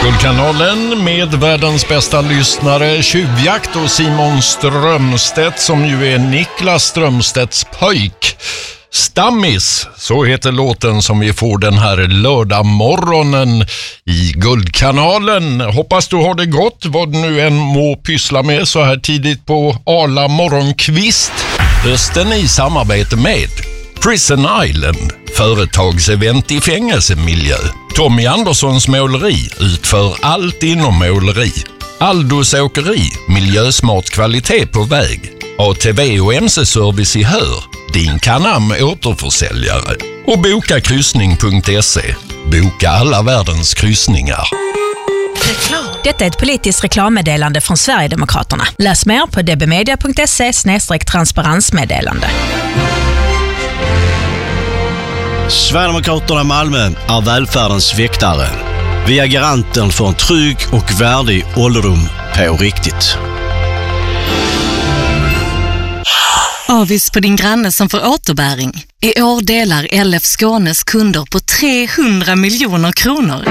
Guldkanalen med världens bästa lyssnare, Tjuvjakt och Simon Strömstedt som ju är Niklas Strömstedts pojk. Stammis, så heter låten som vi får den här lördag morgonen i Guldkanalen. Hoppas du har det gott, vad du nu än må pyssla med så här tidigt på Arla morgonkvist. Hösten i samarbete med Prison Island, företagsevent i fängelsemiljö. Tommy Anderssons måleri utför allt inom måleri. Aldos åkeri, miljösmart kvalitet på väg. ATV och MC-service i Hör, din Canam återförsäljare. Och bokakryssning.se, boka alla världens kryssningar. Detta är ett politiskt reklammeddelande från Sverigedemokraterna. Läs mer på dbmedia.se/transparensmeddelande. Sverigedemokraterna Malmö är välfärdens väktare. Vi är garanten för en trygg och värdig ålderdom på riktigt. Avis på din granne som får återbäring. I år delar LF Skånes kunder på 300 miljoner kronor.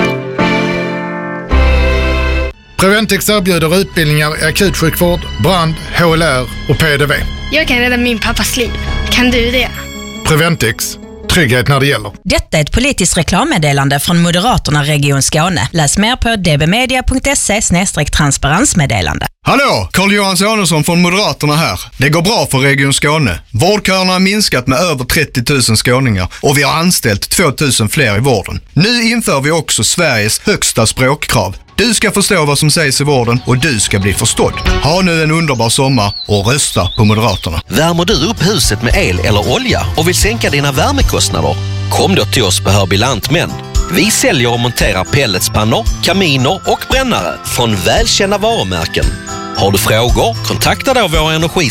Preventix erbjuder utbildningar i akutsjukvård, brand, HLR och PDV. Jag kan rädda min pappas liv. Kan du det? Preventix. Trygghet när det gäller. Detta är ett politiskt reklammeddelande från Moderaterna Region Skåne. Läs mer på dbmedia.se/transparensmeddelande. Hallå, Carl-Johan Sonesson från Moderaterna här. Det går bra för Region Skåne. Vårdköerna har minskat med över 30 000 skåningar och vi har anställt 2 000 fler i vården. Nu inför vi också Sveriges högsta språkkrav. Du ska förstå vad som sägs i vården och du ska bli förstådd. Ha nu en underbar sommar och rösta på Moderaterna. Värmer du upp huset med el eller olja och vill sänka dina värmekostnader? Kom då till oss på Hörby Lantmän. Vi säljer och monterar pelletspannor, kaminer och brännare från välkända varumärken. Har du frågor? Kontakta då vår